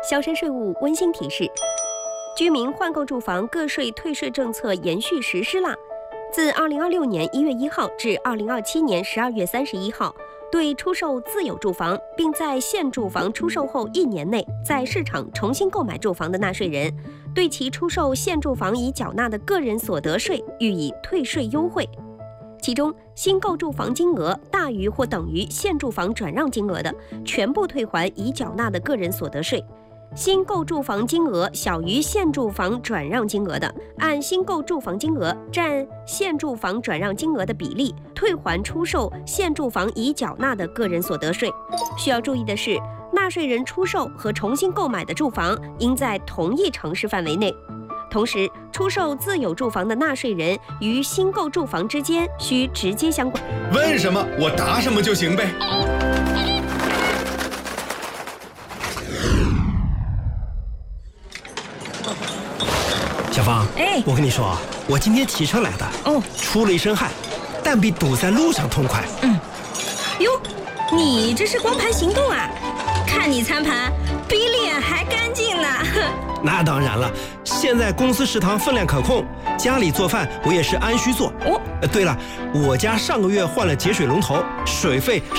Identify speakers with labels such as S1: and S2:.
S1: 消声税务温馨提示：居民换购住房个税退税政策延续实施啦。自2026年1月1号至2027年12月31号，对出售自有住房并在现住房出售后1年内在市场重新购买住房的纳税人，对其出售现住房已缴纳的个人所得税予以退税优惠。其中，新购住房金额大于或等于现住房转让金额的，全部退还已缴纳的个人所得税。新购住房金额小于现住房转让金额的，按新购住房金额占现住房转让金额的比例退还出售现住房已缴纳的个人所得税。需要注意的是，纳税人出售和重新购买的住房应在同一城市范围内。同时，出售自有住房的纳税人与新购住房之间需直接相关。
S2: 问什么我答什么就行呗。
S3: 小芳，我跟你说，我今天骑车来的，出了一身汗，但比堵在路上痛快。
S4: 哟，你这是光盘行动啊？看你餐盘比脸还干净呢。
S3: 那当然了，现在公司食堂分量可控，家里做饭我也是按需做。对了，我家上个月换了节水龙头，水费